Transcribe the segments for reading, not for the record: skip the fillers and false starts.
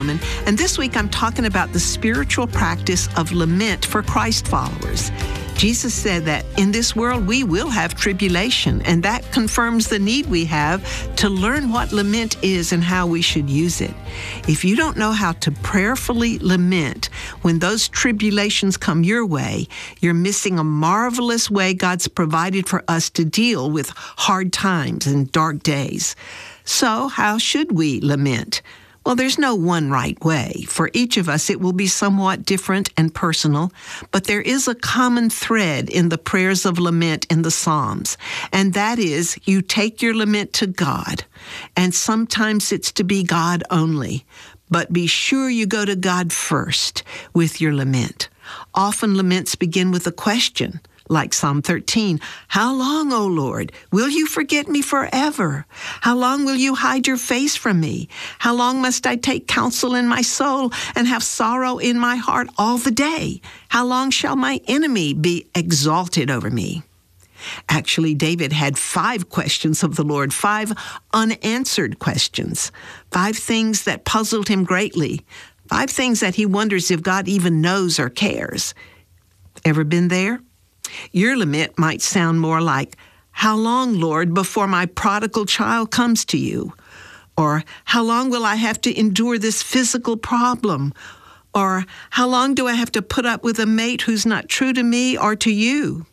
And this week I'm talking about the spiritual practice of lament for Christ followers. Jesus said that in this world we will have tribulation, and that confirms the need we have to learn what lament is and how we should use it. If you don't know how to prayerfully lament when those tribulations come your way, you're missing a marvelous way God's provided for us to deal with hard times and dark days. So how should we lament? Well, there's no one right way. For each of us, it will be somewhat different and personal, but there is a common thread in the prayers of lament in the Psalms, and that is you take your lament to God, and sometimes it's to be God only, but be sure you go to God first with your lament. Often laments begin with a question, like Psalm 13, "How long, O Lord, will you forget me forever? How long will you hide your face from me? How long must I take counsel in my soul and have sorrow in my heart all the day? How long shall my enemy be exalted over me?" Actually, David had 5 questions of the Lord, 5 unanswered questions, 5 things that puzzled him greatly, 5 things that he wonders if God even knows or cares. Ever been there? Your lament might sound more like, "How long, Lord, before my prodigal child comes to you?" Or, "How long will I have to endure this physical problem?" Or, "How long do I have to put up with a mate who's not true to me or to you?"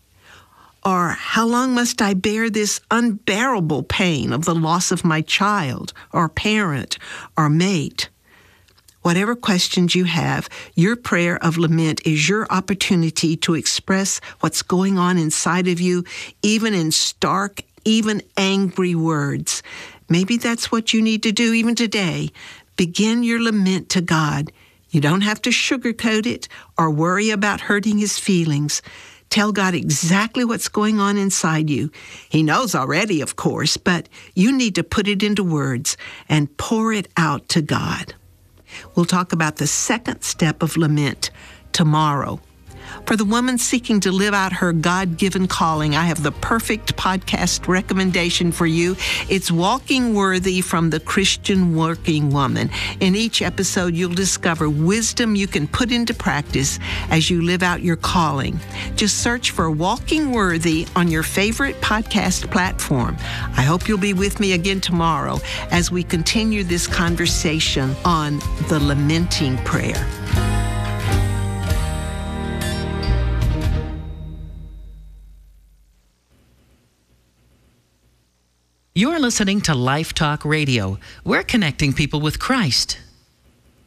Or, "How long must I bear this unbearable pain of the loss of my child or parent or mate?" Whatever questions you have, your prayer of lament is your opportunity to express what's going on inside of you, even in stark, even angry words. Maybe that's what you need to do even today. Begin your lament to God. You don't have to sugarcoat it or worry about hurting his feelings. Tell God exactly what's going on inside you. He knows already, of course, but you need to put it into words and pour it out to God. We'll talk about the second step of lament tomorrow. For the woman seeking to live out her God-given calling, I have the perfect podcast recommendation for you. It's Walking Worthy from the Christian Working Woman. In each episode, you'll discover wisdom you can put into practice as you live out your calling. Just search for Walking Worthy on your favorite podcast platform. I hope you'll be with me again tomorrow as we continue this conversation on the lamenting prayer. You're listening to Life Talk Radio. We're connecting people with Christ.